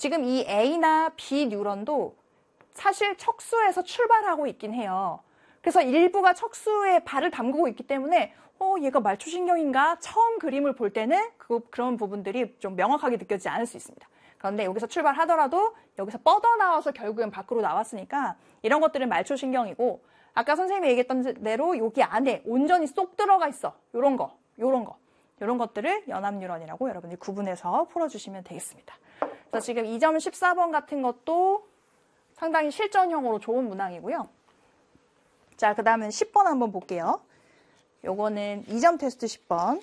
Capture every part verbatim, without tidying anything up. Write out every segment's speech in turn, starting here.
지금 이 A나 B 뉴런도 사실 척수에서 출발하고 있긴 해요. 그래서 일부가 척수에 발을 담그고 있기 때문에 어, 얘가 말초신경인가? 처음 그림을 볼 때는 그, 그런 부분들이 좀 명확하게 느껴지지 않을 수 있습니다. 그런데 여기서 출발하더라도 여기서 뻗어나와서 결국엔 밖으로 나왔으니까 이런 것들은 말초신경이고 아까 선생님이 얘기했던 대로 여기 안에 온전히 쏙 들어가 있어. 요런 거, 요런 거. 요런 것들을 연합뉴런이라고 여러분들이 구분해서 풀어주시면 되겠습니다. 그래서 지금 이 점 십사 번 같은 것도 상당히 실전형으로 좋은 문항이고요. 자, 그 다음은 십 번 한번 볼게요. 요거는 이 점 테스트 십 번.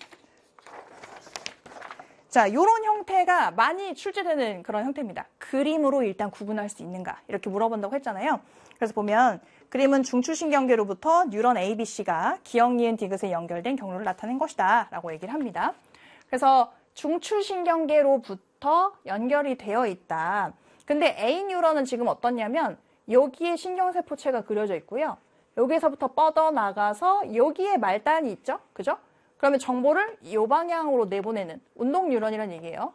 자, 요런 형태가 많이 출제되는 그런 형태입니다. 그림으로 일단 구분할 수 있는가? 이렇게 물어본다고 했잖아요. 그래서 보면 그림은 중추신경계로부터 뉴런 A, B, C가 기역, 니은, 디귿에 연결된 경로를 나타낸 것이다 라고 얘기를 합니다. 그래서 중추신경계로부터 연결이 되어 있다. 근데 A 뉴런은 지금 어떻냐면 여기에 신경세포체가 그려져 있고요. 여기서부터 뻗어나가서 여기에 말단이 있죠? 그죠? 그러면 정보를 이 방향으로 내보내는 운동 뉴런이라는 얘기예요.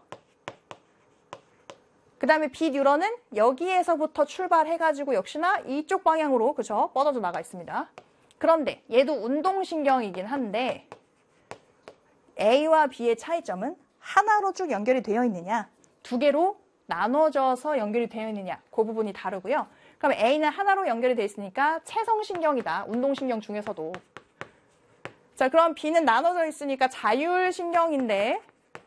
그 다음에 B 뉴런은 여기에서부터 출발해가지고 역시나 이쪽 방향으로 그죠? 뻗어져 나가 있습니다. 그런데 얘도 운동신경이긴 한데 A와 B의 차이점은 하나로 쭉 연결이 되어 있느냐, 두 개로 나눠져서 연결이 되어 있느냐, 그 부분이 다르고요. 그럼 A는 하나로 연결이 되어 있으니까 채성신경이다. 운동신경 중에서도. 자, 그럼 B는 나눠져 있으니까 자율신경인데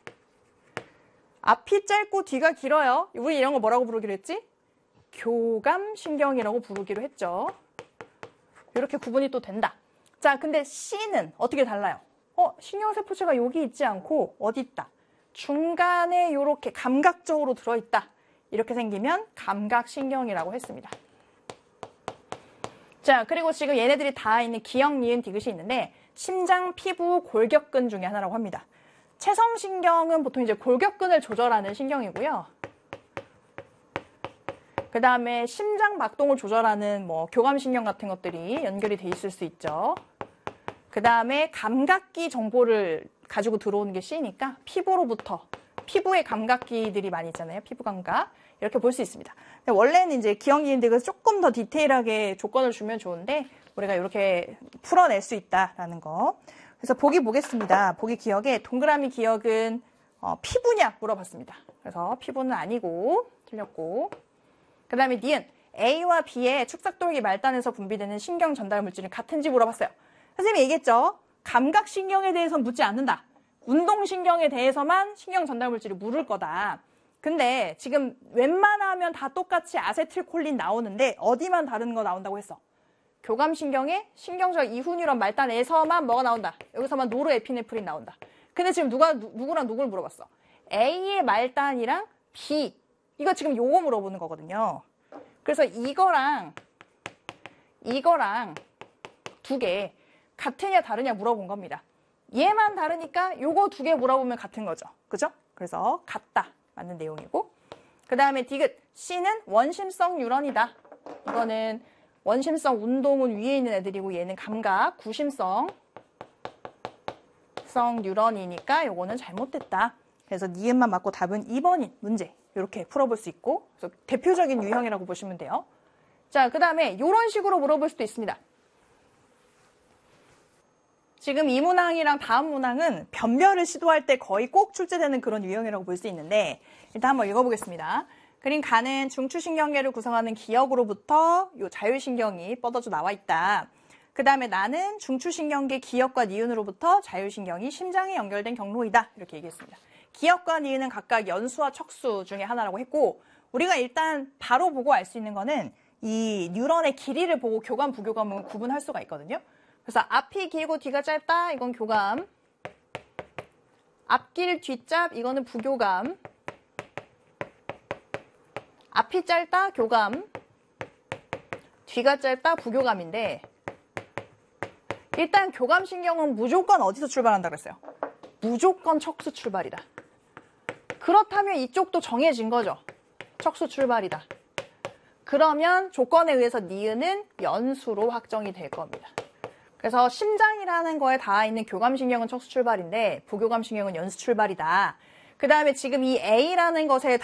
앞이 짧고 뒤가 길어요. 우리 이런 거 뭐라고 부르기로 했지? 교감신경이라고 부르기로 했죠. 이렇게 구분이 또 된다. 자, 근데 C는 어떻게 달라요? 어, 신경세포체가 여기 있지 않고 어디 있다? 중간에 이렇게 감각적으로 들어있다. 이렇게 생기면 감각신경이라고 했습니다. 자, 그리고 지금 얘네들이 다 있는 기역, 니은, 디귿이 있는데 심장, 피부, 골격근 중에 하나라고 합니다. 채성신경은 보통 이제 골격근을 조절하는 신경이고요. 그 다음에 심장 박동을 조절하는 뭐 교감신경 같은 것들이 연결이 돼 있을 수 있죠. 그 다음에 감각기 정보를 가지고 들어오는 게 C니까 피부로부터 피부의 감각기들이 많이 있잖아요. 피부 감각. 이렇게 볼 수 있습니다. 원래는 이제 기역, 니은, 디귿 조금 더 디테일하게 조건을 주면 좋은데 우리가 이렇게 풀어낼 수 있다라는 거. 그래서 보기 보겠습니다. 보기 기역에 동그라미 기역은 어, 피부냐 물어봤습니다. 그래서 피부는 아니고 틀렸고. 그 다음에 니은 A와 B의 축삭돌기 말단에서 분비되는 신경 전달 물질은 같은지 물어봤어요. 선생님이 얘기했죠. 감각신경에 대해서는 묻지 않는다. 운동신경에 대해서만 신경 전달 물질을 물을 거다. 근데 지금 웬만하면 다 똑같이 아세틸콜린 나오는데 어디만 다른 거 나온다고 했어? 교감신경의 신경절 이후뉴런 말단에서만 뭐가 나온다. 여기서만 노르에피네프린 나온다. 근데 지금 누가 누, 누구랑 누굴 물어봤어? A의 말단이랑 B. 이거 지금 요거 물어보는 거거든요. 그래서 이거랑 이거랑 두 개 같으냐 다르냐 물어본 겁니다. 얘만 다르니까 요거 두 개 물어보면 같은 거죠. 그죠? 그래서 같다. 맞는 내용이고. 그 다음에 디귿. C는 원심성 뉴런이다. 이거는 원심성 운동은 위에 있는 애들이고 얘는 감각, 구심성 성 뉴런이니까 요거는 잘못됐다. 그래서 니은만 맞고 답은 이 번인 문제. 이렇게 풀어볼 수 있고 그래서 대표적인 유형이라고 보시면 돼요. 자, 그 다음에 이런 식으로 물어볼 수도 있습니다. 지금 이 문항이랑 다음 문항은 변별을 시도할 때 거의 꼭 출제되는 그런 유형이라고 볼 수 있는데 일단 한번 읽어보겠습니다. 그림 가는 중추신경계를 구성하는 기역으로부터 요 자율신경이 뻗어져 나와 있다. 그 다음에 나는 중추신경계 기역과 니은으로부터 자율신경이 심장에 연결된 경로이다. 이렇게 얘기했습니다. 기역과 니은은 각각 연수와 척수 중에 하나라고 했고 우리가 일단 바로 보고 알 수 있는 거는 이 뉴런의 길이를 보고 교감, 부교감은 구분할 수가 있거든요. 그래서 앞이 길고 뒤가 짧다. 이건 교감. 앞길, 뒷잡. 이거는 부교감. 앞이 짧다. 교감. 뒤가 짧다. 부교감인데 일단 교감신경은 무조건 어디서 출발한다 그랬어요? 무조건 척수 출발이다. 그렇다면 이쪽도 정해진 거죠. 척수 출발이다. 그러면 조건에 의해서 니은은 연수로 확정이 될 겁니다. 그래서 심장이라는 거에 닿아 있는 교감신경은 척수 출발인데 부교감신경은 연수 출발이다. 그 다음에 지금 이 A라는 것에